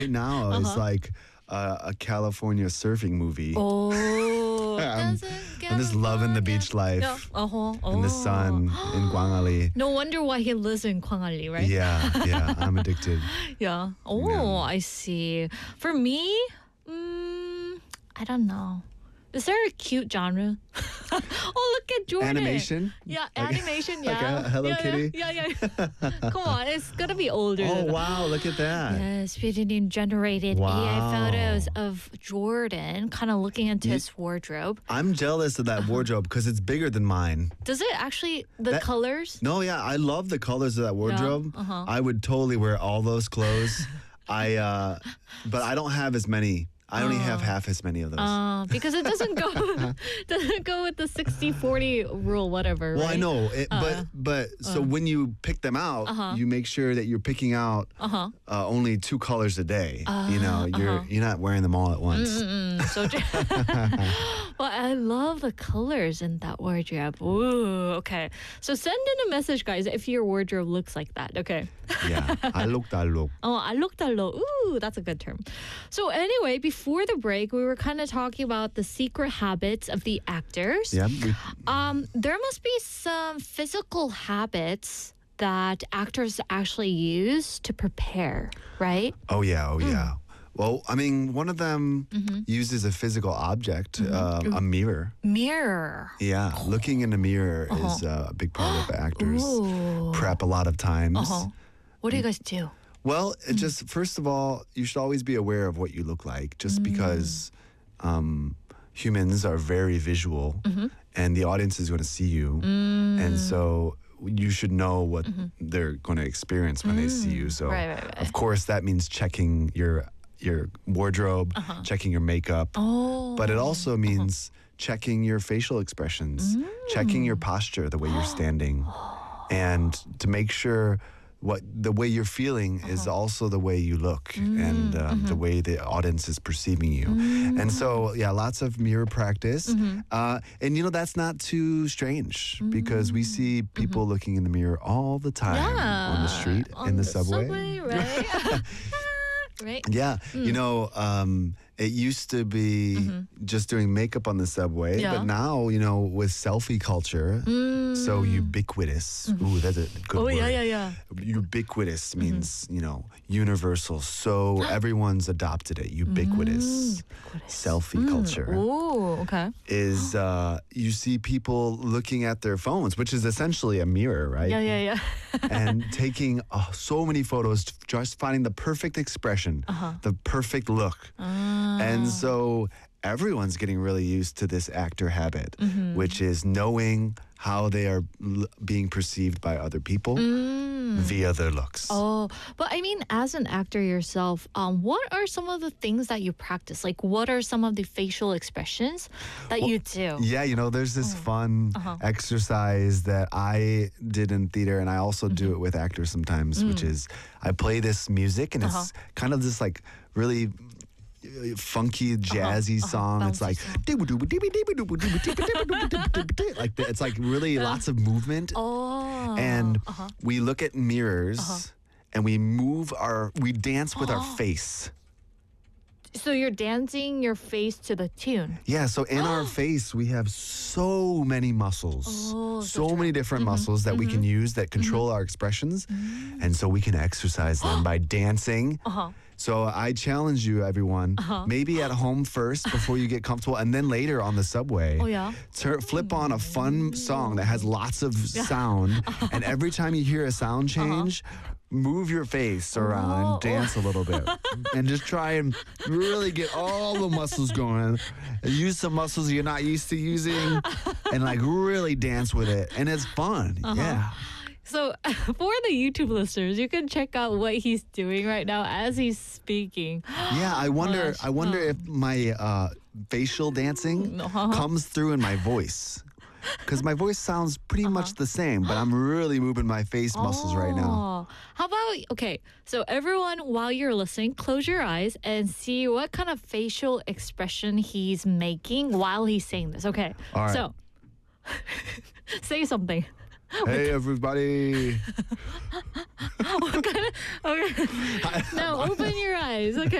now is like a California surfing movie. Oh, I'm, doesn't I'm just loving the beach life and the sun in Gwangali. No wonder why he lives in Gwangali, right? Yeah, I'm addicted. Yeah. Oh, Yeah. I see. For me, I don't know. Is there a cute genre? Oh, look at Jordan. Animation? Yeah, Like- animation. like Yeah. a Hello yeah, Kitty? Yeah. Come on, it's gonna be older. Oh, than that. wow, look at that. Yes, Speeding generated AI Wow. photos of Jordan, kind of looking into his wardrobe. I'm jealous of that wardrobe because it's bigger than mine. Does it actually the That- colors? No, yeah, I love the colors of that wardrobe. I would totally wear all those clothes. But I don't have as many. I only have half as many of those. Because it doesn't go with the 60-40 rule, whatever. Well, right? I know, but so when you pick them out, you make sure that you're picking out only 2 colors a day. You're not wearing them all at once. So, well, I love the colors in that wardrobe. Ooh, okay. So send in a message, guys, if your wardrobe looks like that. Okay. Yeah, I look. Oh, 알록달록. Ooh, that's a good term. So anyway, before the break, we were kind of talking about the secret habits of the actors. Yeah. There must be some physical habits that actors actually use to prepare, right? Oh yeah. Well, I mean, one of them uses a physical object, a mirror. Mirror. Yeah, looking in a mirror is a big part of actors Ooh. prep a lot of times. What do you guys do? Well, it just first of all, you should always be aware of what you look like, just because humans are very visual, and the audience is going to see you, and so you should know what they're going to experience when they see you. So, Right. of course, that means checking your wardrobe, checking your makeup, Oh. but it also means checking your facial expressions, checking your posture, the way you're standing, and to make sure the way you're feeling is also the way you look and the way the audience is perceiving you. And so, yeah, lots of mirror practice. And, that's not too strange because we see people looking in the mirror all the time on the street, in the subway. Right? Right? Yeah, it used to be just doing makeup on the subway, Yeah. but now, with selfie culture, so ubiquitous. Ooh, that's a good Oh, word. yeah. Ubiquitous means, universal. So everyone's adopted it. Ubiquitous. Selfie culture Oh, okay. is you see people looking at their phones, which is essentially a mirror, right? Yeah. And taking so many photos, just finding the perfect expression, the perfect look. And so everyone's getting really used to this actor habit, which is knowing how they are being perceived by other people via their looks. Oh, but I mean, as an actor yourself, what are some of the things that you practice? Like, what are some of the facial expressions that you do? Yeah, there's this fun exercise that I did in theater, and I also do it with actors sometimes, which is I play this music, and it's kind of this like really funky jazzy song. It's like like it's like really lots of movement. Oh. And we look at mirrors and we dance with our face. So you're dancing your face to the tune. Yeah, so in our face, we have so many muscles, so many different muscles that we can use that control our expressions. And so we can exercise them by dancing. So I challenge you, everyone, maybe at home first before you get comfortable, and then later on the subway, Oh, yeah? flip on a fun song that has lots of sound. And every time you hear a sound change, move your face around and dance a little bit. And just try and really get all the muscles going. Use some muscles you're not used to using and like really dance with it. And it's fun. Yeah. So for the YouTube listeners, you can check out what he's doing right now as he's speaking. Yeah, I wonder if my facial dancing comes through in my voice. Because my voice sounds pretty much the same, but I'm really moving my face muscles right now. How about, okay, so everyone, while you're listening, close your eyes and see what kind of facial expression he's making while he's saying this. Okay, All right. so say something. Hey, everybody. What kind of? Okay. Now open your eyes. Okay.